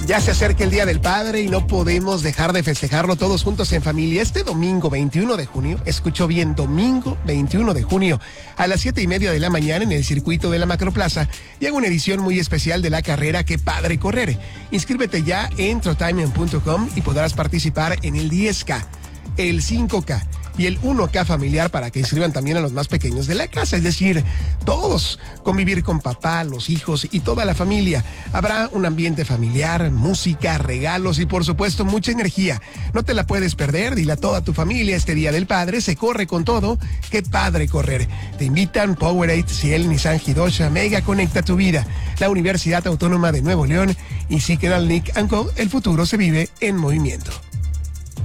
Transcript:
Ya se acerca el Día del Padre y no podemos dejar de festejarlo todos juntos en familia. Este domingo 21 de junio, escuchó bien, domingo 21 de junio, a las 7:30 de la mañana en el circuito de la Macroplaza, llega una edición muy especial de la carrera Qué Padre Correr. Inscríbete ya en trotime.com y podrás participar en el 10K, el 5K y el 1K familiar para que inscriban también a los más pequeños de la casa, es decir, todos, convivir con papá, los hijos y toda la familia. Habrá un ambiente familiar, música, regalos y por supuesto mucha energía. No te la puedes perder, dile a toda tu familia, este Día del Padre se corre con todo, Qué Padre Correr. Te invitan Powerade, Ciel, Nissan, Hidosha, Mega Conecta Tu Vida, la Universidad Autónoma de Nuevo León y Signal Nick & Co. El futuro se vive en movimiento.